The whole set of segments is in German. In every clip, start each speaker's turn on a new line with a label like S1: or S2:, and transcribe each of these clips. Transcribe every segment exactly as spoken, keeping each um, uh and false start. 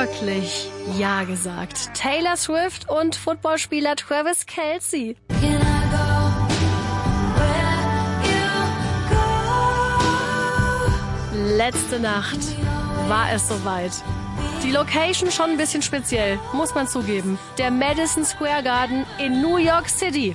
S1: wirklich Ja gesagt. Taylor Swift und Footballspieler Travis Kelce. Letzte Nacht war es soweit. Die Location schon ein bisschen speziell, muss man zugeben. Der Madison Square Garden in New York City.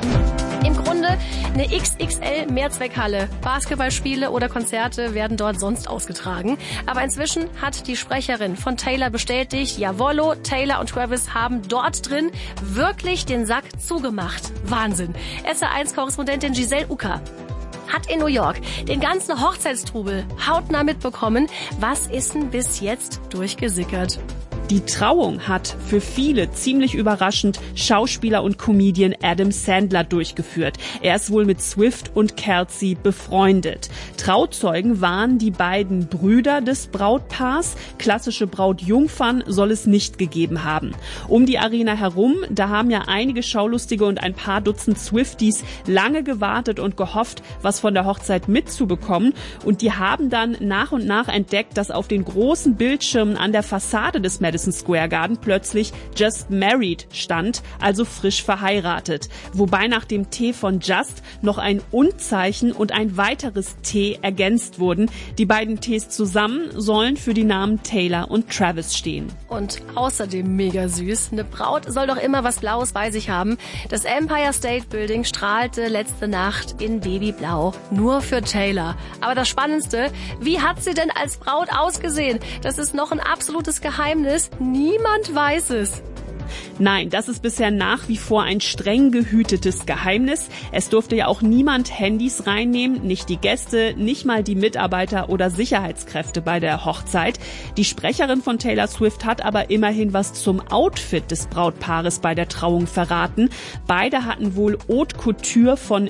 S1: Im Grunde eine X X L-Mehrzweckhalle. Basketballspiele oder Konzerte werden dort sonst ausgetragen. Aber inzwischen hat die Sprecherin von Taylor bestätigt, jawollo, Taylor und Travis haben dort drin wirklich den Sack zugemacht. Wahnsinn. S R eins Korrespondentin Giselle Ucker hat in New York den ganzen Hochzeitstrubel hautnah mitbekommen. Was ist denn bis jetzt durchgesickert?
S2: Die Trauung hat für viele ziemlich überraschend Schauspieler und Comedian Adam Sandler durchgeführt. Er ist wohl mit Swift und Kelce befreundet. Trauzeugen waren die beiden Brüder des Brautpaars. Klassische Brautjungfern soll es nicht gegeben haben. Um die Arena herum, da haben ja einige Schaulustige und ein paar Dutzend Swifties lange gewartet und gehofft, was von der Hochzeit mitzubekommen. Und die haben dann nach und nach entdeckt, dass auf den großen Bildschirmen an der Fassade des Madison Square Garden plötzlich Just Married stand, also frisch verheiratet. Wobei nach dem T von Just noch ein Und-Zeichen und ein weiteres T ergänzt wurden. Die beiden Ts zusammen sollen für die Namen Taylor und Travis stehen.
S1: Und außerdem mega süß, eine Braut soll doch immer was Blaues bei sich haben. Das Empire State Building strahlte letzte Nacht in Babyblau, nur für Taylor. Aber das Spannendste, wie hat sie denn als Braut ausgesehen? Das ist noch ein absolutes Geheimnis. Niemand weiß es.
S2: Nein, das ist bisher nach wie vor ein streng gehütetes Geheimnis. Es durfte ja auch niemand Handys reinnehmen, nicht die Gäste, nicht mal die Mitarbeiter oder Sicherheitskräfte bei der Hochzeit. Die Sprecherin von Taylor Swift hat aber immerhin was zum Outfit des Brautpaares bei der Trauung verraten. Beide hatten wohl Haute Couture von